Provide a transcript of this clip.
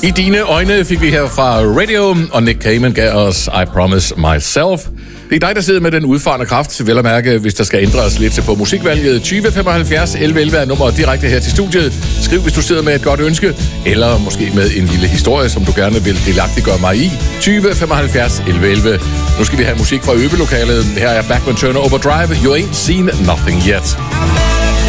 I dine øjne fik vi her fra Radio, og Nick Cayman gav os I Promise Myself. Det er dig, der sidder med den udfarende kraft, vel at mærke, hvis der skal ændres lidt på musikvalget. 20 75 11 11 er nummeret direkte her til studiet. Skriv, hvis du sidder med et godt ønske, eller måske med en lille historie, som du gerne vil delagtiggøre mig i. 20 75 11 11. Nu skal vi have musik fra øvelokalet. Her er Bachman Turner Overdrive. You ain't seen nothing yet.